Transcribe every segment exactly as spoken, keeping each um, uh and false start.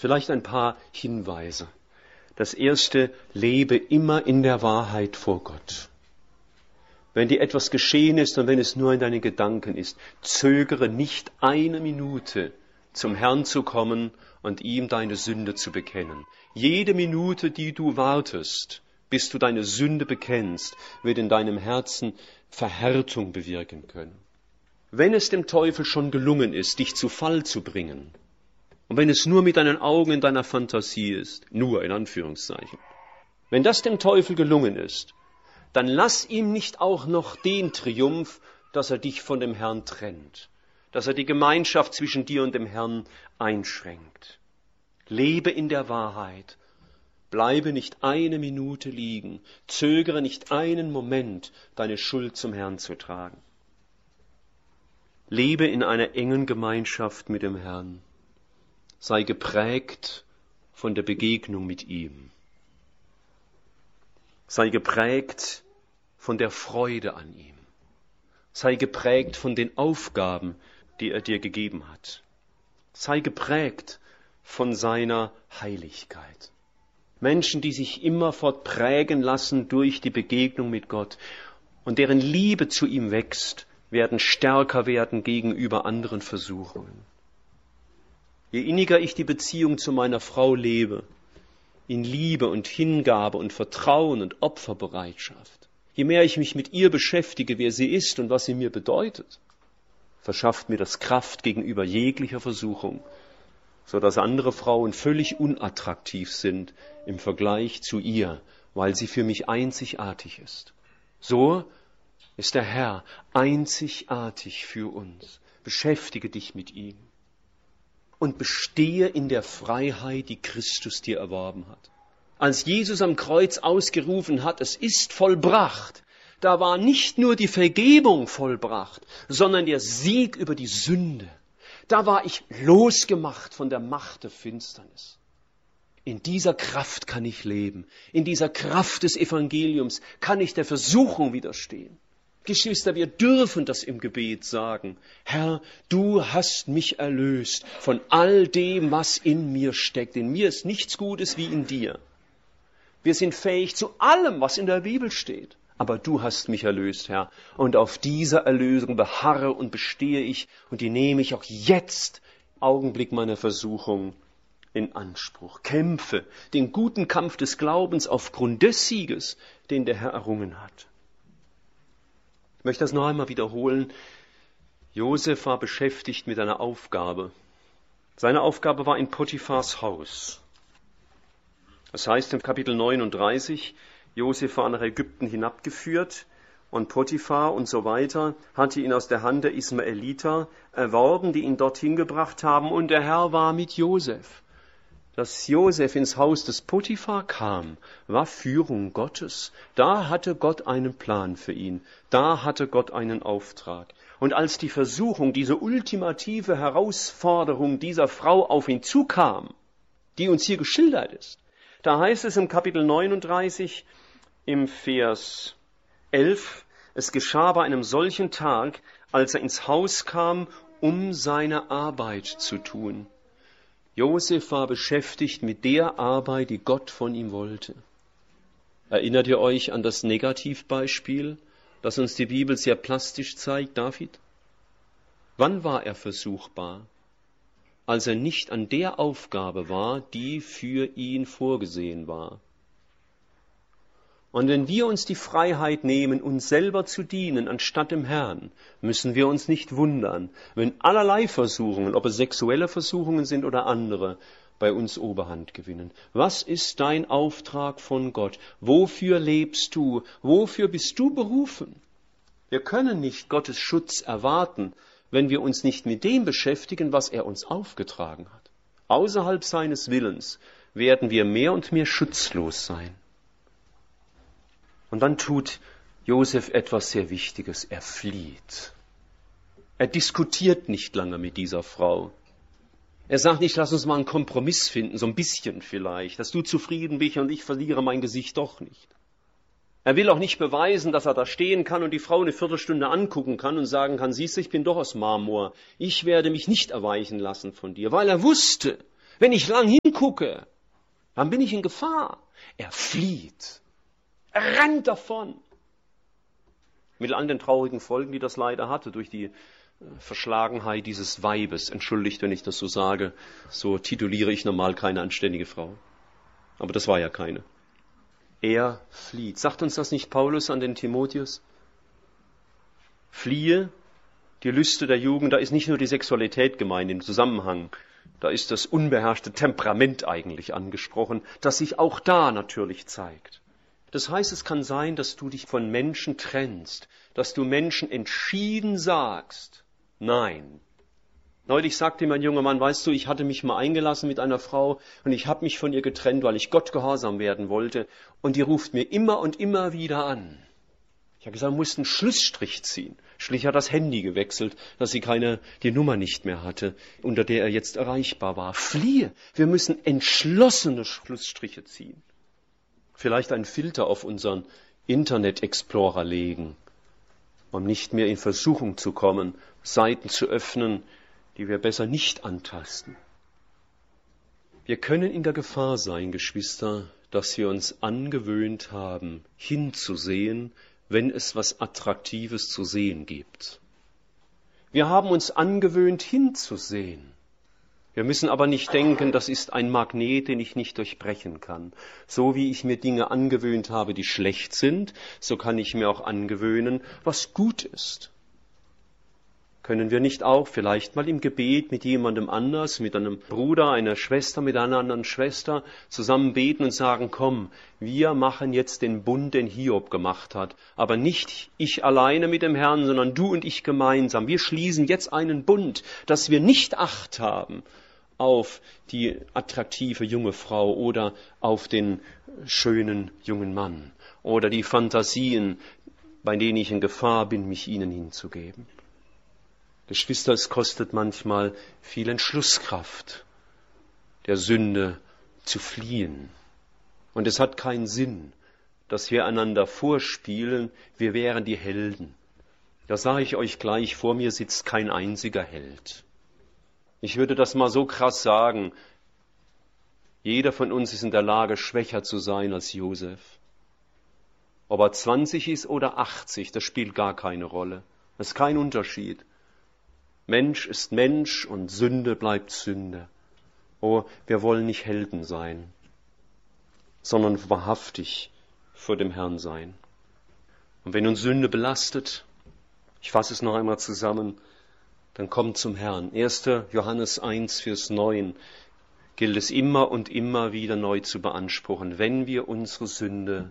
Vielleicht ein paar Hinweise. Das erste, lebe immer in der Wahrheit vor Gott. Wenn dir etwas geschehen ist und wenn es nur in deinen Gedanken ist, zögere nicht eine Minute, zum Herrn zu kommen und ihm deine Sünde zu bekennen. Jede Minute, die du wartest, bis du deine Sünde bekennst, wird in deinem Herzen Verhärtung bewirken können. Wenn es dem Teufel schon gelungen ist, dich zu Fall zu bringen, und wenn es nur mit deinen Augen in deiner Fantasie ist, nur in Anführungszeichen, wenn das dem Teufel gelungen ist, dann lass ihm nicht auch noch den Triumph, dass er dich von dem Herrn trennt, dass er die Gemeinschaft zwischen dir und dem Herrn einschränkt. Lebe in der Wahrheit, bleibe nicht eine Minute liegen, zögere nicht einen Moment, deine Schuld zum Herrn zu tragen. Lebe in einer engen Gemeinschaft mit dem Herrn. Sei geprägt von der Begegnung mit ihm. Sei geprägt von der Freude an ihm. Sei geprägt von den Aufgaben, die er dir gegeben hat. Sei geprägt von seiner Heiligkeit. Menschen, die sich immerfort prägen lassen durch die Begegnung mit Gott und deren Liebe zu ihm wächst, werden stärker werden gegenüber anderen Versuchungen. Je inniger ich die Beziehung zu meiner Frau lebe, in Liebe und Hingabe und Vertrauen und Opferbereitschaft, je mehr ich mich mit ihr beschäftige, wer sie ist und was sie mir bedeutet, verschafft mir das Kraft gegenüber jeglicher Versuchung, so dass andere Frauen völlig unattraktiv sind im Vergleich zu ihr, weil sie für mich einzigartig ist. So ist der Herr einzigartig für uns. Beschäftige dich mit ihm und bestehe in der Freiheit, die Christus dir erworben hat. Als Jesus am Kreuz ausgerufen hat, es ist vollbracht, da war nicht nur die Vergebung vollbracht, sondern der Sieg über die Sünde. Da war ich losgemacht von der Macht der Finsternis. In dieser Kraft kann ich leben. In dieser Kraft des Evangeliums kann ich der Versuchung widerstehen. Geschwister, wir dürfen das im Gebet sagen. Herr, du hast mich erlöst von all dem, was in mir steckt. In mir ist nichts Gutes wie in dir. Wir sind fähig zu allem, was in der Bibel steht. Aber du hast mich erlöst, Herr. Und auf dieser Erlösung beharre und bestehe ich. Und die nehme ich auch jetzt, Augenblick meiner Versuchung, in Anspruch. Kämpfe den guten Kampf des Glaubens aufgrund des Sieges, den der Herr errungen hat. Ich möchte das noch einmal wiederholen. Josef war beschäftigt mit einer Aufgabe. Seine Aufgabe war in Potiphars Haus. Das heißt im Kapitel neununddreißig, Josef war nach Ägypten hinabgeführt und Potiphar und so weiter hatte ihn aus der Hand der Ismaeliter erworben, die ihn dorthin gebracht haben, und der Herr war mit Josef. Dass Josef ins Haus des Potiphar kam, war Führung Gottes. Da hatte Gott einen Plan für ihn. Da hatte Gott einen Auftrag. Und als die Versuchung, diese ultimative Herausforderung dieser Frau auf ihn zukam, die uns hier geschildert ist, da heißt es im Kapitel neununddreißig, im Vers elf, es geschah bei einem solchen Tag, als er ins Haus kam, um seine Arbeit zu tun. Josef war beschäftigt mit der Arbeit, die Gott von ihm wollte. Erinnert ihr euch an das Negativbeispiel, das uns die Bibel sehr plastisch zeigt, David? Wann war er versuchbar? Als er nicht an der Aufgabe war, die für ihn vorgesehen war. Und wenn wir uns die Freiheit nehmen, uns selber zu dienen, anstatt dem Herrn, müssen wir uns nicht wundern, wenn allerlei Versuchungen, ob es sexuelle Versuchungen sind oder andere, bei uns Oberhand gewinnen. Was ist dein Auftrag von Gott? Wofür lebst du? Wofür bist du berufen? Wir können nicht Gottes Schutz erwarten, wenn wir uns nicht mit dem beschäftigen, was er uns aufgetragen hat. Außerhalb seines Willens werden wir mehr und mehr schutzlos sein. Und dann tut Josef etwas sehr Wichtiges. Er flieht. Er diskutiert nicht lange mit dieser Frau. Er sagt nicht, lass uns mal einen Kompromiss finden, so ein bisschen vielleicht, dass du zufrieden bist und ich verliere mein Gesicht doch nicht. Er will auch nicht beweisen, dass er da stehen kann und die Frau eine Viertelstunde angucken kann und sagen kann, siehst du, ich bin doch aus Marmor. Ich werde mich nicht erweichen lassen von dir, weil er wusste, Wenn ich lang hingucke, dann bin ich in Gefahr. Er flieht. Er rennt davon. Mit all den traurigen Folgen, die das leider hatte, durch die Verschlagenheit dieses Weibes. Entschuldigt, wenn ich das so sage. So tituliere ich normal keine anständige Frau. Aber das war ja keine. Er flieht. Sagt uns das nicht Paulus an den Timotheus? Fliehe die Lüste der Jugend. Da ist nicht nur die Sexualität gemeint im Zusammenhang. Da ist das unbeherrschte Temperament eigentlich angesprochen, das sich auch da natürlich zeigt. Das heißt, es kann sein, dass du dich von Menschen trennst, dass du Menschen entschieden sagst, nein. Neulich sagte mir ein junger Mann, weißt du, ich hatte mich mal eingelassen mit einer Frau und ich habe mich von ihr getrennt, weil ich Gott gehorsam werden wollte und die ruft mir immer und immer wieder an. Ich habe gesagt, du musst einen Schlussstrich ziehen. Schließlich hat das Handy gewechselt, dass sie keine, die Nummer nicht mehr hatte, unter der er jetzt erreichbar war. Fliehe! Wir müssen entschlossene Schlussstriche ziehen. Vielleicht einen Filter auf unseren Internet Explorer legen, um nicht mehr in Versuchung zu kommen, Seiten zu öffnen, die wir besser nicht antasten. Wir können in der Gefahr sein, Geschwister, dass wir uns angewöhnt haben, hinzusehen, wenn es was Attraktives zu sehen gibt. Wir haben uns angewöhnt, hinzusehen. Wir müssen aber nicht denken, das ist ein Magnet, den ich nicht durchbrechen kann. So wie ich mir Dinge angewöhnt habe, die schlecht sind, so kann ich mir auch angewöhnen, was gut ist. Können wir nicht auch vielleicht mal im Gebet mit jemandem anders, mit einem Bruder, einer Schwester, mit einer anderen Schwester zusammen beten und sagen, komm, wir machen jetzt den Bund, den Hiob gemacht hat. Aber nicht ich alleine mit dem Herrn, sondern du und ich gemeinsam. Wir schließen jetzt einen Bund, dass wir nicht Acht haben auf die attraktive junge Frau oder auf den schönen jungen Mann oder die Fantasien, bei denen ich in Gefahr bin, mich ihnen hinzugeben. Geschwister, es kostet manchmal viel Entschlusskraft, der Sünde zu fliehen. Und es hat keinen Sinn, dass wir einander vorspielen, wir wären die Helden. Da sage ich euch gleich, vor mir sitzt kein einziger Held. Ich würde das mal so krass sagen, jeder von uns ist in der Lage, schwächer zu sein als Josef. Ob er zwanzig ist oder achtzig, das spielt gar keine Rolle. Das ist kein Unterschied. Mensch ist Mensch und Sünde bleibt Sünde. Oh, wir wollen nicht Helden sein, sondern wahrhaftig vor dem Herrn sein. Und wenn uns Sünde belastet, ich fasse es noch einmal zusammen, dann kommt zum Herrn. erster Johannes eins, Vers neun gilt es immer und immer wieder neu zu beanspruchen, wenn wir unsere Sünde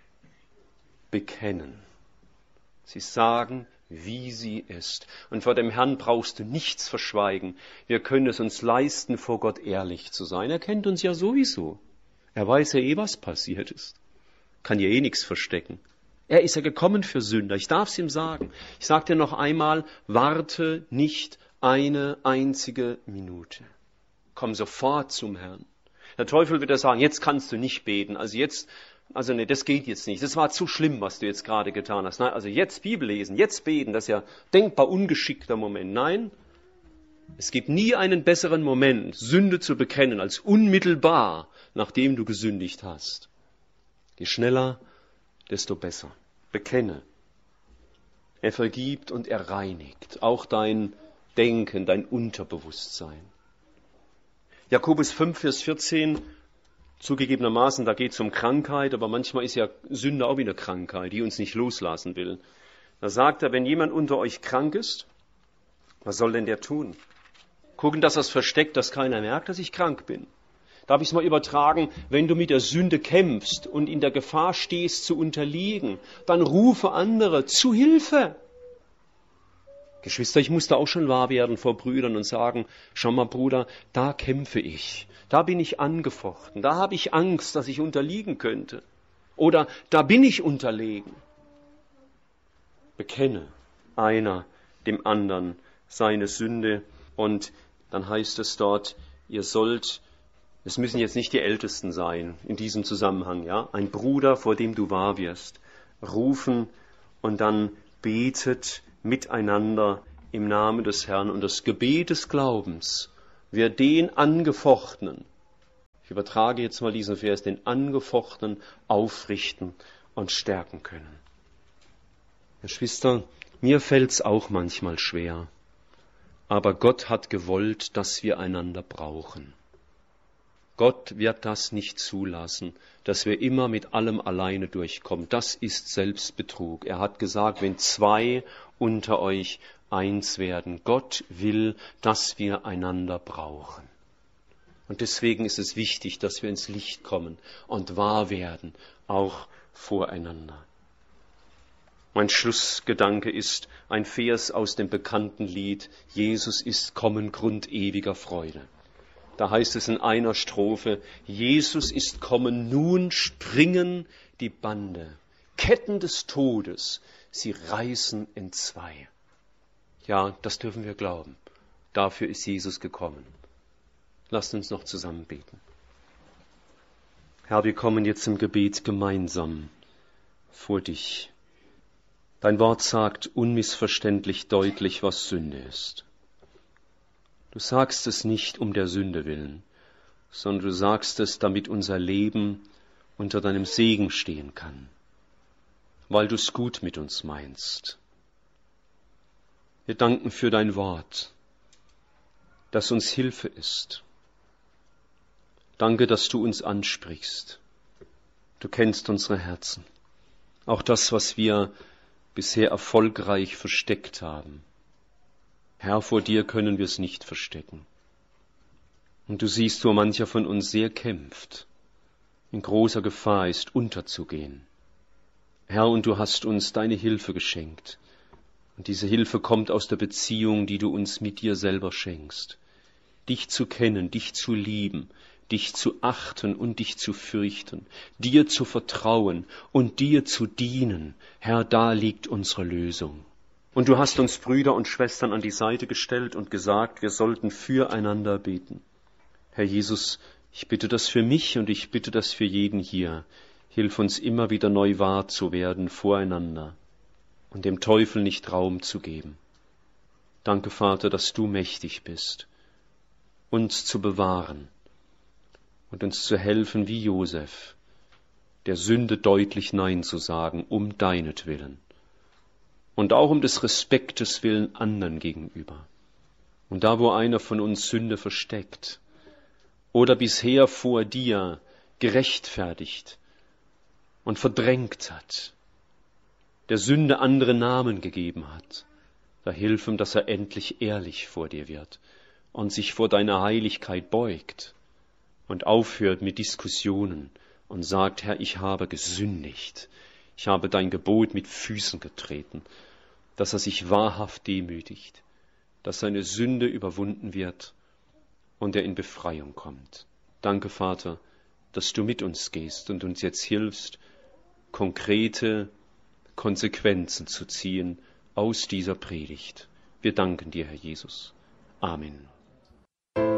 bekennen. Sie sagen, wie sie ist. Und vor dem Herrn brauchst du nichts verschweigen. Wir können es uns leisten, vor Gott ehrlich zu sein. Er kennt uns ja sowieso. Er weiß ja eh, was passiert ist. Kann ja eh nichts verstecken. Er ist ja gekommen für Sünder. Ich darf es ihm sagen. Ich sage dir noch einmal, warte nicht eine einzige Minute. Komm sofort zum Herrn. Der Teufel wird ja sagen, jetzt kannst du nicht beten. Also jetzt Also nee, das geht jetzt nicht. Das war zu schlimm, was du jetzt gerade getan hast. Nein, also jetzt Bibel lesen, jetzt beten, das ist ja denkbar ungeschickter Moment. Nein, es gibt nie einen besseren Moment, Sünde zu bekennen, als unmittelbar, nachdem du gesündigt hast. Je schneller, desto besser. Bekenne. Er vergibt und er reinigt. Auch dein Denken, dein Unterbewusstsein. Jakobus fünf, Vers vierzehn. Zugegebenermaßen, da geht es um Krankheit, aber manchmal ist ja Sünde auch wie eine Krankheit, die uns nicht loslassen will. Da sagt er, wenn jemand unter euch krank ist, was soll denn der tun? Gucken, dass er es versteckt, dass keiner merkt, dass ich krank bin. Darf ich es mal übertragen, wenn du mit der Sünde kämpfst und in der Gefahr stehst zu unterliegen, dann rufe andere zu Hilfe. Geschwister, ich musste auch schon wahr werden vor Brüdern und sagen, schau mal Bruder, da kämpfe ich. Da bin ich angefochten, da habe ich Angst, dass ich unterliegen könnte. Oder da bin ich unterlegen. Bekenne einer dem anderen seine Sünde und dann heißt es dort, ihr sollt, es müssen jetzt nicht die Ältesten sein in diesem Zusammenhang, ja, ein Bruder, vor dem du wahr wirst, rufen und dann betet miteinander im Namen des Herrn und das Gebet des Glaubens wir den Angefochtenen, ich übertrage jetzt mal diesen Vers, den Angefochtenen aufrichten und stärken können. Geschwister, mir fällt's auch manchmal schwer, aber Gott hat gewollt, dass wir einander brauchen. Gott wird das nicht zulassen, dass wir immer mit allem alleine durchkommen. Das ist Selbstbetrug. Er hat gesagt, wenn zwei unter euch eins werden. Gott will, dass wir einander brauchen. Und deswegen ist es wichtig, dass wir ins Licht kommen und wahr werden, auch voreinander. Mein Schlussgedanke ist ein Vers aus dem bekannten Lied, Jesus ist kommen, Grund ewiger Freude. Da heißt es in einer Strophe, Jesus ist kommen, nun springen die Bande, Ketten des Todes, sie reißen entzwei. Ja, das dürfen wir glauben. Dafür ist Jesus gekommen. Lasst uns noch zusammen beten. Herr, wir kommen jetzt im Gebet gemeinsam vor dich. Dein Wort sagt unmissverständlich deutlich, was Sünde ist. Du sagst es nicht um der Sünde willen, sondern du sagst es, damit unser Leben unter deinem Segen stehen kann, weil du es gut mit uns meinst. Wir danken für dein Wort, das uns Hilfe ist. Danke, dass du uns ansprichst. Du kennst unsere Herzen, auch das, was wir bisher erfolgreich versteckt haben. Herr, vor dir können wir es nicht verstecken. Und du siehst, wo mancher von uns sehr kämpft, in großer Gefahr ist, unterzugehen. Herr, und du hast uns deine Hilfe geschenkt. Und diese Hilfe kommt aus der Beziehung, die du uns mit dir selber schenkst. Dich zu kennen, dich zu lieben, dich zu achten und dich zu fürchten, dir zu vertrauen und dir zu dienen. Herr, da liegt unsere Lösung. Und du hast uns Brüder und Schwestern an die Seite gestellt und gesagt, wir sollten füreinander beten. Herr Jesus, ich bitte das für mich und ich bitte das für jeden hier. Hilf uns immer wieder neu wahr zu werden voreinander und dem Teufel nicht Raum zu geben. Danke, Vater, dass du mächtig bist, uns zu bewahren und uns zu helfen wie Josef, der Sünde deutlich Nein zu sagen, um deinetwillen. Und auch um des Respektes willen anderen gegenüber. Und da, wo einer von uns Sünde versteckt oder bisher vor dir gerechtfertigt und verdrängt hat, der Sünde andere Namen gegeben hat, da hilf ihm, dass er endlich ehrlich vor dir wird und sich vor deiner Heiligkeit beugt und aufhört mit Diskussionen und sagt, Herr, ich habe gesündigt, ich habe dein Gebot mit Füßen getreten, dass er sich wahrhaft demütigt, dass seine Sünde überwunden wird und er in Befreiung kommt. Danke, Vater, dass du mit uns gehst und uns jetzt hilfst, konkrete Konsequenzen zu ziehen aus dieser Predigt. Wir danken dir, Herr Jesus. Amen.